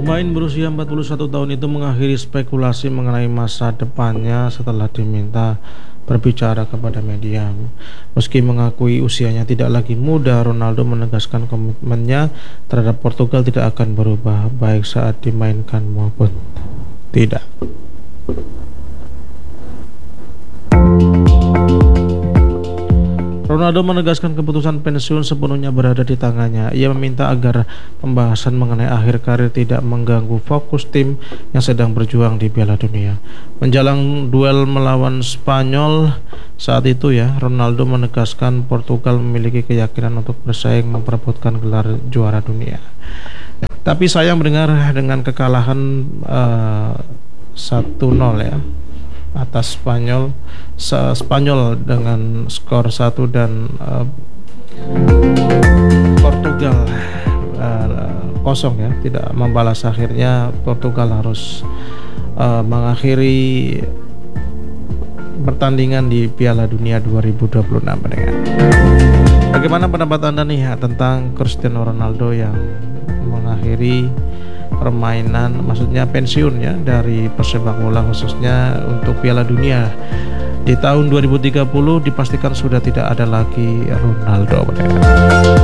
Pemain berusia 41 tahun itu mengakhiri spekulasi mengenai masa depannya setelah diminta berbicara kepada media. Meski mengakui usianya tidak lagi muda, Ronaldo menegaskan komitmennya terhadap Portugal tidak akan berubah, baik saat dimainkan maupun tidak. Ronaldo menegaskan keputusan pensiun sepenuhnya berada di tangannya. Ia meminta agar pembahasan mengenai akhir karir tidak mengganggu fokus tim yang sedang berjuang di Piala Dunia. Menjelang duel melawan Spanyol saat itu Ronaldo menegaskan Portugal memiliki keyakinan untuk bersaing memperebutkan gelar juara dunia. Tapi sayang mendengar dengan kekalahan 1-0 atas Spanyol dengan skor 1 dan Portugal 0 tidak membalas. Akhirnya Portugal harus mengakhiri pertandingan di Piala Dunia 2026. Bagaimana pendapat Anda tentang Cristiano Ronaldo yang mengakhiri permainan, maksudnya pensiun dari persepak bola khususnya untuk Piala Dunia di tahun 2030 dipastikan sudah tidak ada lagi Ronaldo.